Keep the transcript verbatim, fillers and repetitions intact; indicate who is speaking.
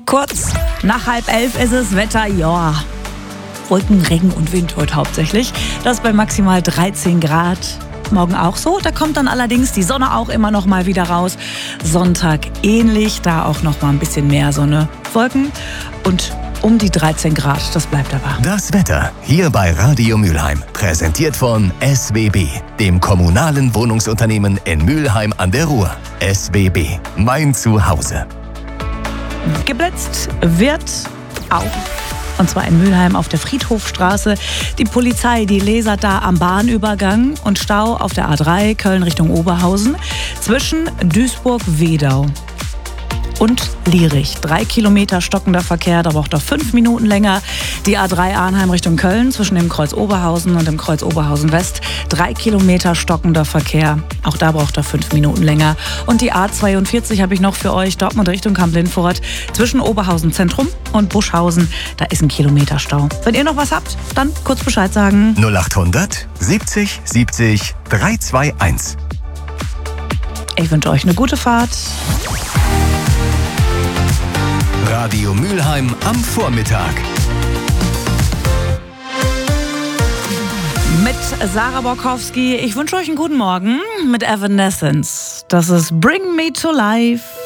Speaker 1: Kurz nach halb elf ist es Wetter, ja, Wolken, Regen und Wind heute hauptsächlich. Das bei maximal dreizehn Grad. Morgen auch so, da kommt dann allerdings die Sonne auch immer noch mal wieder raus. Sonntag ähnlich, da auch noch mal ein bisschen mehr Sonne. Wolken und um die dreizehn Grad, das bleibt aber.
Speaker 2: Das Wetter hier bei Radio Mülheim, präsentiert von S W B, dem kommunalen Wohnungsunternehmen in Mülheim an der Ruhr. S W B, mein Zuhause.
Speaker 1: Geblitzt wird auch. Und zwar in Mülheim auf der Friedhofstraße. Die Polizei, die lasert da am Bahnübergang und Stau auf der A drei Köln Richtung Oberhausen zwischen Duisburg-Wedau und Lierich. Drei Kilometer stockender Verkehr, da braucht er fünf Minuten länger. Die A drei Arnheim Richtung Köln zwischen dem Kreuz Oberhausen und dem Kreuz Oberhausen West. Drei Kilometer stockender Verkehr, auch da braucht er fünf Minuten länger. Und die A zweiundvierzig habe ich noch für euch, Dortmund Richtung Kamp-Lindfort zwischen Oberhausen Zentrum und Buschhausen. Da ist ein Kilometer Stau. Wenn ihr noch was habt, dann kurz Bescheid sagen.
Speaker 2: null achthundert siebzig siebzig dreihunderteinundzwanzig.
Speaker 1: Ich wünsche euch eine gute Fahrt.
Speaker 2: Radio Mülheim am Vormittag.
Speaker 1: Mit Sarah Borkowski. Ich wünsche euch einen guten Morgen mit Evanescence. Das ist Bring Me to Life.